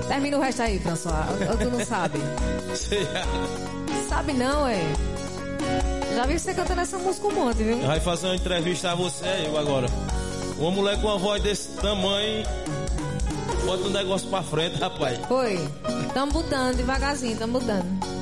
Termina o resto aí, François. Ou tu não sabe? Sabe não, já vi você cantando essa música um monte, viu? Vai fazer uma entrevista a você eu agora. Uma mulher com uma voz desse tamanho, bota um negócio pra frente, rapaz. Foi. Tamo botando devagarzinho, tamo botando.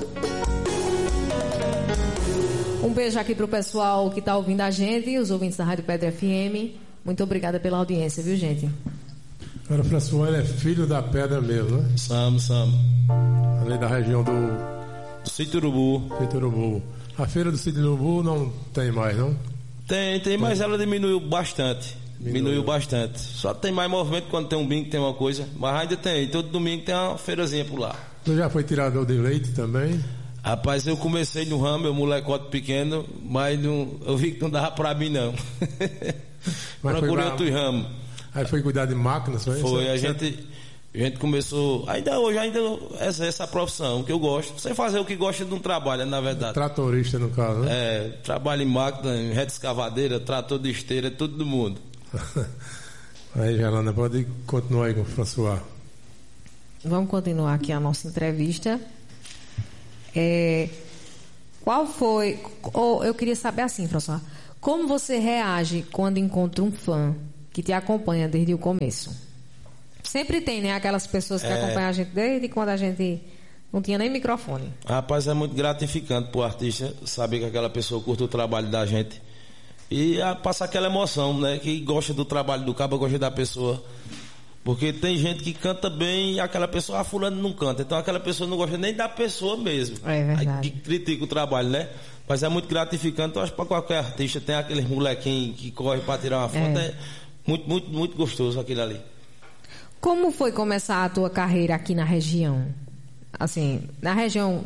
Um beijo aqui pro pessoal que tá ouvindo a gente, os ouvintes da Rádio Pedra FM. Muito obrigada pela audiência, viu, gente? Agora, François, ele é filho da pedra mesmo, né? Somos. Ali da região do Sítio Urubu. A feira do Sítio Urubu não tem mais, não? Tem, mas ela diminuiu bastante. Diminuiu bastante. Só tem mais movimento quando tem um bingo, tem uma coisa. Mas ainda tem. Todo domingo tem uma feirazinha por lá. Você já foi tirador de leite também? Rapaz, eu comecei no ramo, meu molecote pequeno, mas eu vi que não dava pra mim, não. Procurei outro ramo. Aí foi cuidar de máquinas, foi? Foi, a gente começou, ainda hoje exerce a profissão, que eu gosto. Você fazer o que gosta de um trabalho, na verdade. Tratorista, no caso, né? Trabalho em máquina, em rede escavadeira, trator de esteira, tudo do mundo. Aí, Gerlanda, pode continuar aí com o François. Vamos continuar aqui a nossa entrevista. Qual foi... eu queria saber assim, François, como você reage quando encontra um fã que te acompanha desde o começo? Sempre tem, né? Aquelas pessoas que acompanham a gente desde quando a gente não tinha nem microfone. Rapaz, é muito gratificante pro artista saber que aquela pessoa curte o trabalho da gente e passar aquela emoção, né? Que gosta do trabalho do cabo, gosta da pessoa. Porque tem gente que canta bem e aquela pessoa, fulano não canta. Então aquela pessoa não gosta nem da pessoa mesmo. É verdade. Aí que critica o trabalho, né? Mas é muito gratificante. Eu acho que para qualquer artista tem aqueles molequinhos que corre para tirar uma foto. É muito, muito, muito gostoso aquilo ali. Como foi começar a tua carreira aqui na região? Assim, na região.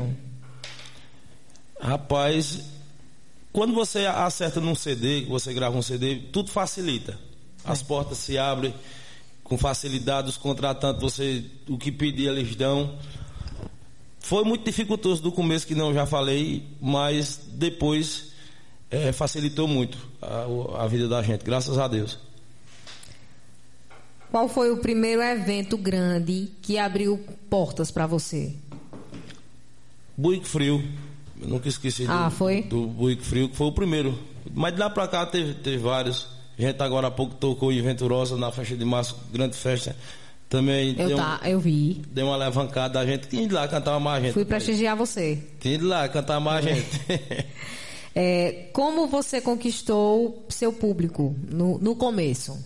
Rapaz, quando você acerta num CD, você grava um CD, tudo facilita. As portas se abrem com facilidade, os contratantes, o que pedir eles dão. Foi muito dificultoso do começo, que não já falei, mas depois facilitou muito a vida da gente, graças a Deus. Qual foi o primeiro evento grande que abriu portas para você? Buíque Frio. Eu nunca esqueci do Buíque Frio, que foi o primeiro. Mas de lá pra cá teve vários. A gente agora há pouco tocou em Venturosa, na festa de março, grande festa. Também eu vi. Deu uma alavancada, a gente tinha de lá cantar mais gente. Fui prestigiar você. Tinha de lá cantar mais gente. Como você conquistou seu público no começo?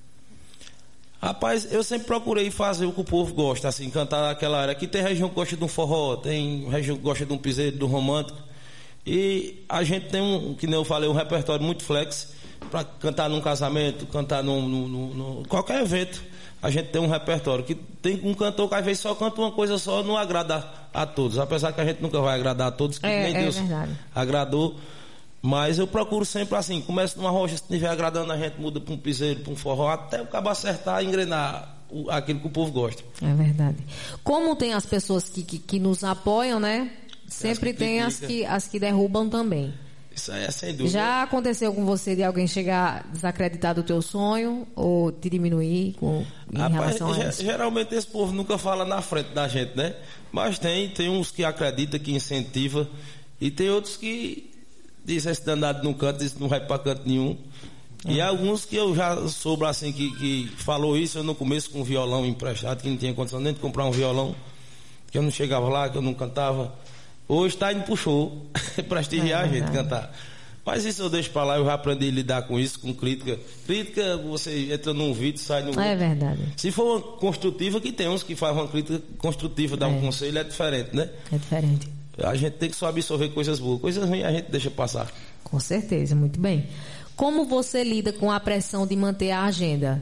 Rapaz, eu sempre procurei fazer o que o povo gosta, assim, cantar naquela área. Aqui tem região que gosta de um forró, tem região que gosta de um piseiro, de um romântico. E a gente tem que nem eu falei, um repertório muito flex para cantar num casamento, cantar num qualquer evento. A gente tem um repertório que tem um cantor que às vezes só canta uma coisa só, não agrada a todos, apesar que a gente nunca vai agradar a todos, que nem Deus agradou. Mas eu procuro sempre assim, começa numa rocha, se estiver agradando a gente, muda para um piseiro, para um forró, até o cabo acertar e engrenar aquilo que o povo gosta. É verdade. Como tem as pessoas que nos apoiam, né? Sempre tem as que derrubam também. Isso aí é sem dúvida. Já aconteceu com você de alguém chegar desacreditar do teu sonho ou te diminuir em relação a isso? Geralmente esse povo nunca fala na frente da gente, né? Mas tem uns que acreditam, que incentiva, e tem outros que dizem esse danado não canta, isso não vai para canto nenhum. E alguns que eu já soube assim que falou isso, eu no começo com um violão emprestado, que não tinha condição nem de comprar um violão, que eu não chegava lá, que eu não cantava. Hoje está indo pro show prestigiar a gente, cantar. Mas isso eu deixo para lá, eu já aprendi a lidar com isso, com crítica. Crítica, você entra num vídeo, sai no outro. É verdade. Se for uma construtiva, que tem uns que fazem uma crítica construtiva, dá um conselho, é diferente, né? É diferente. A gente tem que só absorver coisas boas. Coisas ruins a gente deixa passar. Com certeza, muito bem. Como você lida com a pressão de manter a agenda?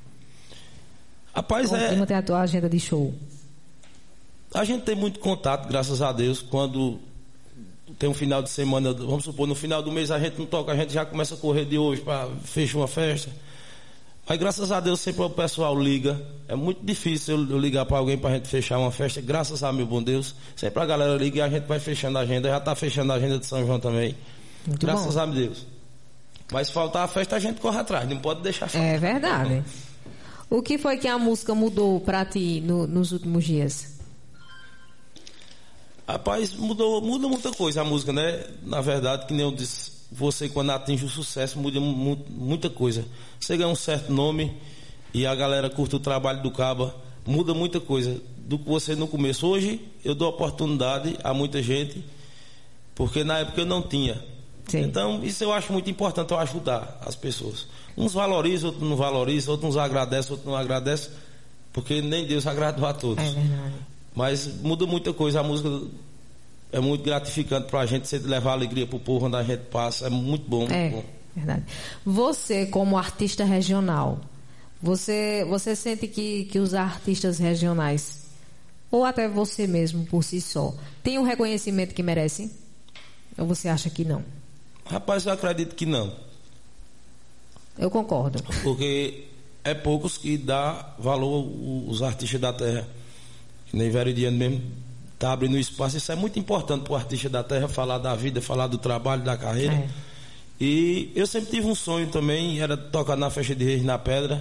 Rapaz, de manter a tua agenda de show? A gente tem muito contato, graças a Deus. Quando tem um final de semana, vamos supor, no final do mês a gente não toca, a gente já começa a correr de hoje para fechar uma festa. Mas graças a Deus sempre o pessoal liga. É muito difícil eu ligar para alguém para a gente fechar uma festa. Graças a meu bom Deus, sempre a galera liga e a gente vai fechando a agenda. Já está fechando a agenda de São João também. Muito graças bom. a Deus. Mas se faltar a festa, a gente corre atrás, não pode deixar faltar. É verdade. O que foi que a música mudou para ti nos últimos dias? Rapaz, muda muita coisa a música, né? Na verdade, que nem eu disse, você quando atinge o sucesso muda muita coisa. Você ganha um certo nome e a galera curte o trabalho do Caba, muda muita coisa do que você no começo. Hoje eu dou oportunidade a muita gente, porque na época eu não tinha. Sim. Então isso eu acho muito importante, eu ajudar as pessoas. Uns valorizam, outros não valorizam, outros nos agradecem, outros não agradecem, porque nem Deus agradou a todos. É verdade. Mas muda muita coisa, a música é muito gratificante para a gente, sempre levar alegria para o povo onde a gente passa, é muito bom, muito bom. Verdade. Você, como artista regional, você sente que os artistas regionais, ou até você mesmo por si só, tem o reconhecimento que merecem? Ou você acha que não? Rapaz, eu acredito que não. Eu concordo. Porque é poucos que dá valor os artistas da terra. Que nem Veridiano mesmo está abrindo espaço. Isso é muito importante para o artista da terra, falar da vida, falar do trabalho, da carreira. É. E eu sempre tive um sonho também, era tocar na Festa de Reis na Pedra.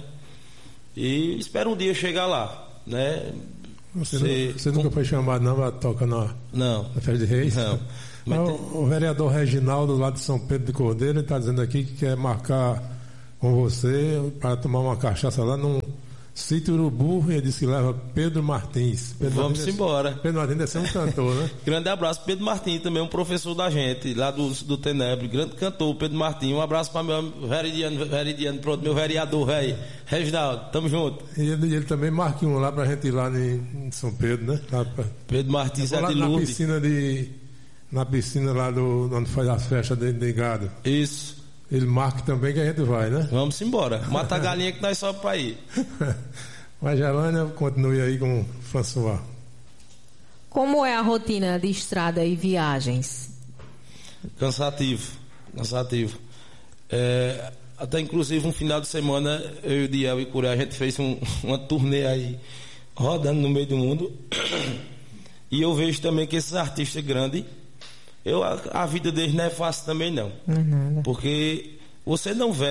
E espero um dia chegar lá, né? Você nunca foi chamado não para tocar na Festa de Reis? Não. O vereador Reginaldo, lá de São Pedro de Cordeiro, está dizendo aqui que quer marcar com você para tomar uma cachaça lá num sítio Urubu, e ele disse que leva Pedro Martins. Vamos embora. Pedro Martins deve ser um cantor, né? Grande abraço, Pedro Martins, também um professor da gente, lá do Tenebre, grande cantor, Pedro Martins. Um abraço para meu Veridiano, pronto, meu vereador, velho, Reginaldo, tamo junto. E ele também marca um lá pra gente ir lá em São Pedro, né? Pedro Martins é de Lourdes. Na piscina lá onde faz as festas de gado. Isso. Ele marca também que a gente vai, né? Vamos embora. Mata a galinha que nós sobe para ir. Mas, Gelânia, continue aí com o François. Como é a rotina de estrada e viagens? Cansativo. Até inclusive um final de semana, eu e o Diel e Curé, a gente fez uma turnê aí, rodando no meio do mundo. E eu vejo também que esses artistas grandes, a vida deles não é fácil também não. Não é nada. Porque você não vê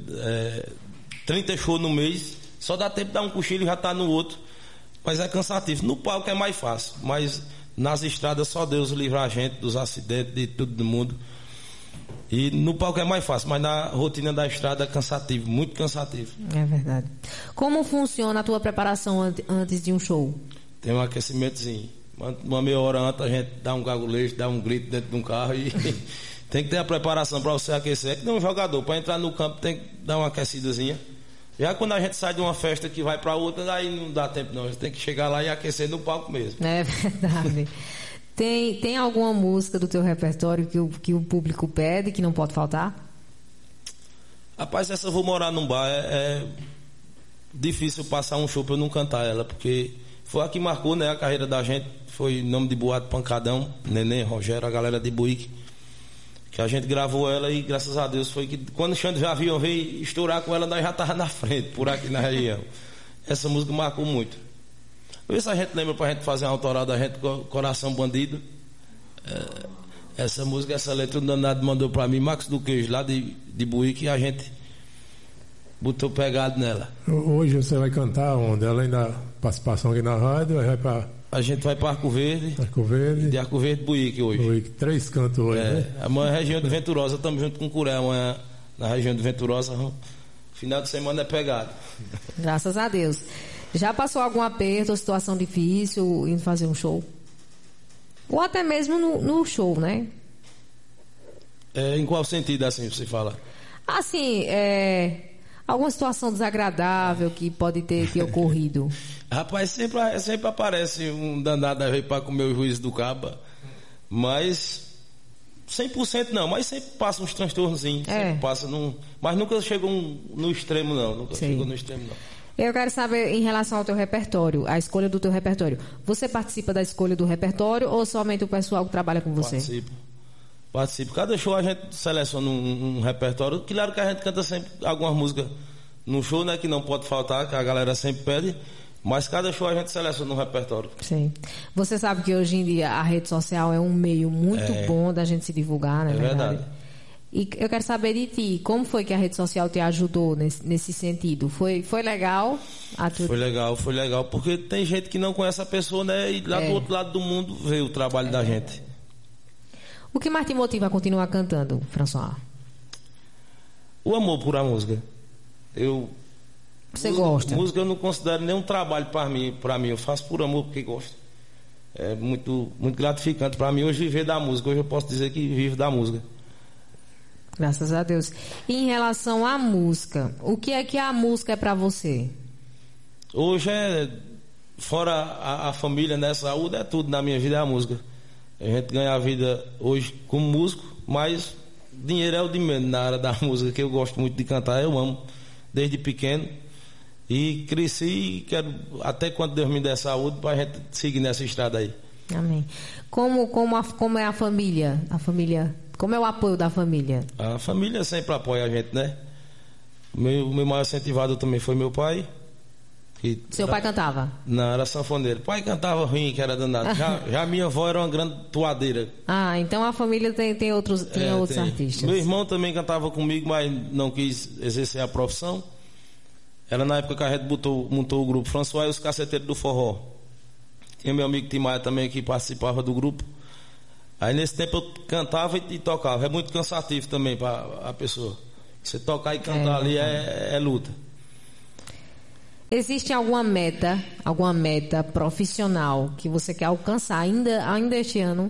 30 shows no mês, só dá tempo de dar um cochilo e já está no outro. Mas é cansativo. No palco é mais fácil, mas nas estradas só Deus livra a gente dos acidentes, de tudo do mundo. E no palco é mais fácil, mas na rotina da estrada é cansativo, muito cansativo. É verdade. Como funciona a tua preparação antes de um show? Tem um aquecimentozinho. Uma meia hora antes a gente dá um gagulejo, dá um grito dentro de um carro e tem que ter a preparação para você aquecer. É que nem um jogador, para entrar no campo tem que dar uma aquecidazinha. Já quando a gente sai de uma festa que vai para outra, aí não dá tempo não, a gente tem que chegar lá e aquecer no palco mesmo. É verdade. Tem alguma música do teu repertório que o público pede, que não pode faltar? Rapaz, essa Eu Vou Morar Num Bar é difícil passar um show para eu não cantar ela, porque foi a que marcou, né, a carreira da gente. Foi nome de Boate Pancadão, Neném, Rogério, a galera de Buíque, que a gente gravou ela e graças a Deus foi que quando o Xande Avião veio estourar com ela, nós já tava na frente, por aqui na região. Essa música marcou muito. Vê se a gente lembra pra gente fazer uma autoral da gente, Coração Bandido. Essa música, essa letra o danado mandou pra mim, Max do Queijo, lá de Buíque, e a gente botou pegado nela. Hoje você vai cantar onde? Além da participação aqui na rádio, vai pra... A gente vai para Arco Verde. De Arco Verde, Buíque hoje. Buíque, 3 cantos hoje, né? Amanhã é região de Venturosa, estamos junto com o Curé, amanhã na região de Venturosa. Final de semana é pegado. Graças a Deus. Já passou algum aperto ou situação difícil em fazer um show? Ou até mesmo no show, né? Em qual sentido, assim, você fala? Assim, alguma situação desagradável que pode ter ocorrido? Rapaz, sempre aparece um danado aí para comer o juízo do caba, mas 100% não, mas sempre passa uns transtornozinhos, sempre passa, mas nunca chegou no extremo não, chegou no extremo não. Eu quero saber em relação ao teu repertório, a escolha do teu repertório. Você participa da escolha do repertório ou somente o pessoal que trabalha com você? Participo. Cada show a gente seleciona um repertório. Claro que a gente canta sempre algumas músicas no show, né, que não pode faltar, que a galera sempre pede. Mas cada show a gente seleciona um repertório. Sim. Você sabe que hoje em dia a rede social é um meio muito bom da gente se divulgar, né? É verdade. E eu quero saber de ti, como foi que a rede social te ajudou nesse sentido? Foi legal? Foi legal, porque tem gente que não conhece a pessoa, né? E lá do outro lado do mundo vê o trabalho da gente. O que mais te motiva a continuar cantando, François? O amor por a música. Você gosta? Música eu não considero nenhum trabalho para mim. Eu faço por amor porque gosto. É muito, muito gratificante para mim hoje viver da música. Hoje eu posso dizer que vivo da música. Graças a Deus. E em relação à música, o que é que a música é para você? Hoje fora a família, né? Saúde é tudo na minha vida, é a música. A gente ganha a vida hoje como músico, mas dinheiro é o de menos na área da música, que eu gosto muito de cantar, eu amo desde pequeno. E cresci e quero, até quando Deus me der saúde, para a gente seguir nessa estrada aí. Amém. Como é a família? Como é o apoio da família? A família sempre apoia a gente, né? Meu maior incentivador também foi meu pai. Seu pai cantava? Não, era sanfoneiro. Pai cantava ruim, que era danado. Já minha avó era uma grande toadeira. Ah, então a família tem outros artistas. Meu irmão também cantava comigo, mas não quis exercer a profissão. Era na época que a gente montou o grupo François e os Caceteiros do Forró. Tinha meu amigo Timaia também que participava do grupo. Aí nesse tempo eu cantava e tocava. É muito cansativo também para a pessoa. Você tocar e cantar ali é luta. Existe alguma meta profissional que você quer alcançar ainda este ano?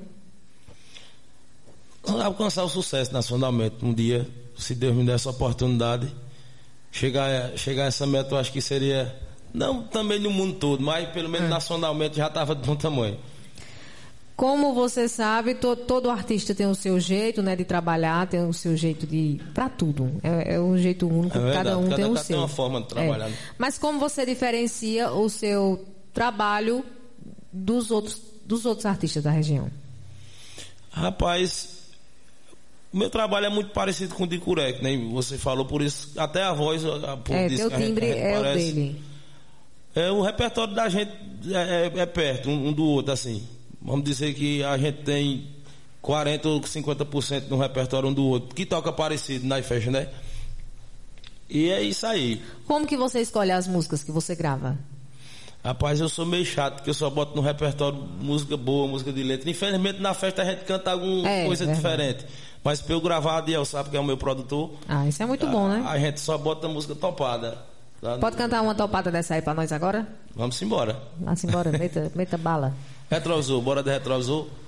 Alcançar o sucesso nacionalmente. Um dia, se Deus me der essa oportunidade, chegar a essa meta, eu acho que seria, não também no mundo todo, mas pelo menos nacionalmente já estava de bom tamanho. Como você sabe, todo artista tem o seu jeito, né, de trabalhar, tem o seu jeito para tudo. É um jeito único, cada um tem o seu. Tem uma forma de trabalhar. Mas como você diferencia o seu trabalho dos outros artistas da região? Rapaz, o meu trabalho é muito parecido com o de Curec, né? Você falou, por isso, até a voz... Teu timbre é o dele. O repertório da gente é perto, um do outro, assim. Vamos dizer que a gente tem 40% ou 50% no repertório um do outro, que toca parecido nas festas, né? E é isso aí. Como que você escolhe as músicas que você grava? Rapaz, eu sou meio chato, porque eu só boto no repertório música boa, música de letra. Infelizmente, na festa a gente canta alguma coisa diferente. Mas pra eu gravar, Adiel sabe que é o meu produtor. Ah, isso é muito bom, né? A gente só bota música topada. Pode cantar uma topada dessa aí pra nós agora? Vamos embora. Vamos embora, meta bala. Retroazul, bora de Retroazul.